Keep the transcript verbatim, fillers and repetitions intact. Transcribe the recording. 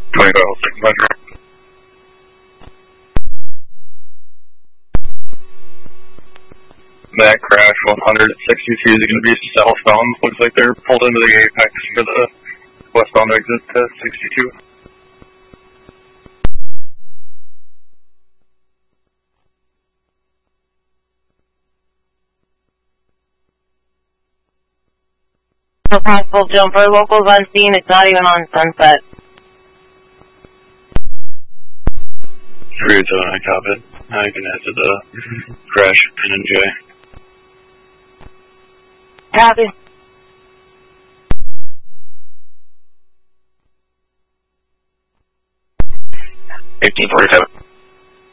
twenty-five, second pleasure. That crash one sixty-two is going to be southbound. Looks like they're pulled into the apex for the westbound exit to sixty-two. No possible jumper, locals on scene, it's not even on Sunset. three two one, I copy. I can answer the crash, N and J. Copy. eighteen forty-seven.